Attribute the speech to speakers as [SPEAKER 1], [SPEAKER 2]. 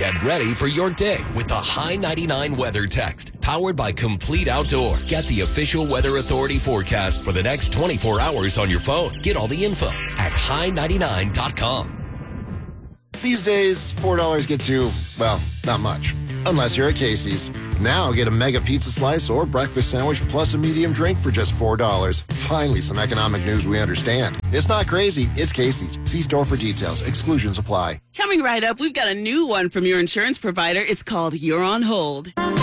[SPEAKER 1] Get ready for your day with the High 99 Weather Text, powered by Complete Outdoor. Get the official Weather Authority forecast for the next 24 hours on your phone. Get all the info at high99.com.
[SPEAKER 2] These days, $4 gets you, well, not much. Unless you're at Casey's. Now get a mega pizza slice or breakfast sandwich plus a medium drink for just $4. Finally, some economic news we understand. It's not crazy. It's Casey's. See store for details. Exclusions apply.
[SPEAKER 3] Coming right up, we've got a new one from your insurance provider. It's called You're on Hold.